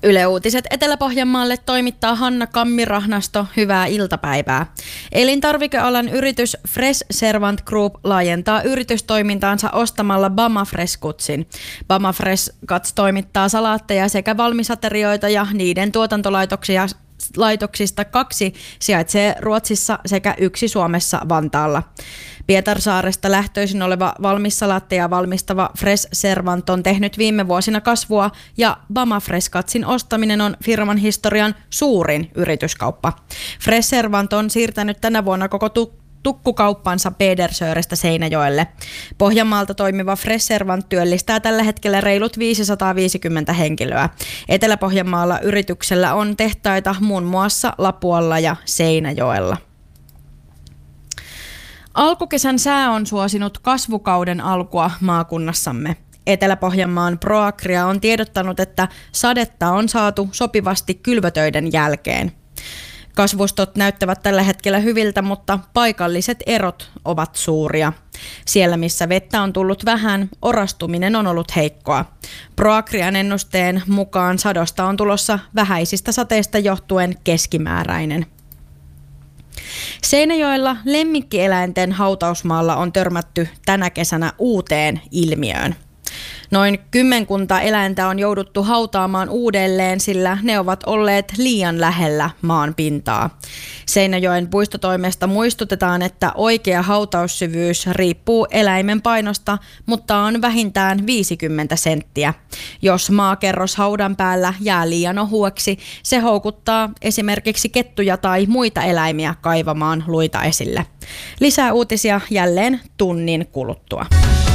Yle Uutiset Etelä-Pohjanmaalle toimittaa Hanna Kammirahnasto. Hyvää iltapäivää. Elintarvikealan yritys Fresh Servant Group laajentaa yritystoimintaansa ostamalla Bama Fresh Cutsin. Bama Fresh Cuts toimittaa salaatteja sekä valmisaterioita ja niiden tuotantolaitoksista 2 sijaitsee Ruotsissa sekä 1 Suomessa Vantaalla. Pietarsaaresta lähtöisin oleva valmissalaatteja valmistava Fresh Servant on tehnyt viime vuosina kasvua ja Bama Fresh Cutsin ostaminen on firman historian suurin yrityskauppa. Fresh Servant on siirtänyt tänä vuonna koko tukkukauppansa Pedersörestä Seinäjoelle. Pohjanmaalta toimiva Fresh Servant työllistää tällä hetkellä reilut 550 henkilöä. Etelä-Pohjanmaalla yrityksellä on tehtaita muun muassa Lapualla ja Seinäjoella. Alkukesän sää on suosinut kasvukauden alkua maakunnassamme. Etelä-Pohjanmaan Proagria on tiedottanut, että sadetta on saatu sopivasti kylvötöiden jälkeen. Kasvustot näyttävät tällä hetkellä hyviltä, mutta paikalliset erot ovat suuria. Siellä, missä vettä on tullut vähän, orastuminen on ollut heikkoa. Proagrian ennusteen mukaan sadosta on tulossa vähäisistä sateista johtuen keskimääräinen. Seinäjoella lemmikkieläinten hautausmaalla on törmätty tänä kesänä uuteen ilmiöön. Noin 10 eläintä on jouduttu hautaamaan uudelleen, sillä ne ovat olleet liian lähellä maan pintaa. Seinäjoen puistotoimesta muistutetaan, että oikea hautaussyvyys riippuu eläimen painosta, mutta on vähintään 50 senttiä. Jos maakerros haudan päällä jää liian ohueksi, se houkuttaa esimerkiksi kettuja tai muita eläimiä kaivamaan luita esille. Lisää uutisia jälleen tunnin kuluttua.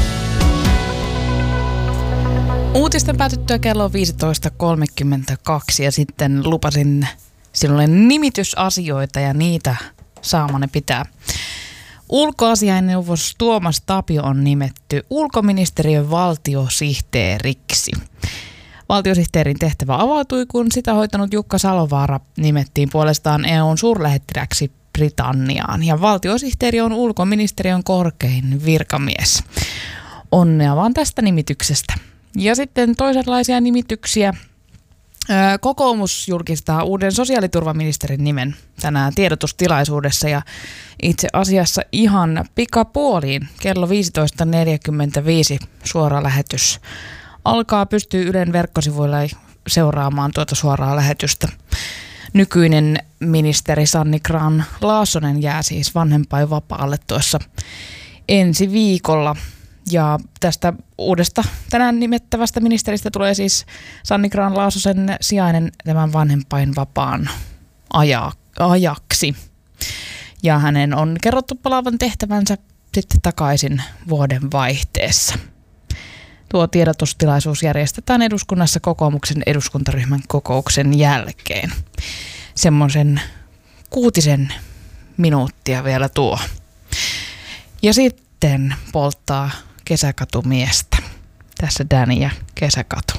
Uutisten päätyttyä kello 15.32 ja sitten lupasin sinulle nimitysasioita ja niitä saamani pitää. Ulkoasiainneuvos Tuomas Tapio on nimetty ulkoministeriön valtiosihteeriksi. Valtiosihteerin tehtävä avautui, kun sitä hoitanut Jukka Salovaara nimettiin puolestaan EU:n suurlähettiläksi Britanniaan. Ja valtiosihteeri on ulkoministeriön korkein virkamies. Onnea vaan tästä nimityksestä. Ja sitten toisenlaisia nimityksiä. Kokoomus julkistaa uuden sosiaaliturvaministerin nimen tänään tiedotustilaisuudessa ja itse asiassa ihan pikapuoliin kello 15.45 suora lähetys alkaa. Pystyy Ylen verkkosivuilla seuraamaan tuota suoraa lähetystä. Nykyinen ministeri Sanni Grahn-Laasonen jää siis vanhempainvapaalle tuossa ensi viikolla. Ja tästä uudesta tänään nimettävästä ministeristä tulee siis Sanni Grahn-Laasosen sijainen tämän vanhempainvapaan ajaksi. Ja hänen on kerrottu palaavan tehtävänsä sitten takaisin vuoden vaihteessa. Tuo tiedotustilaisuus järjestetään eduskunnassa kokoomuksen eduskuntaryhmän kokouksen jälkeen. Semmoisen 6 minuuttia vielä tuo. Ja sitten polttaa kesäkatumiestä. Tässä Danny ja Kesäkatu.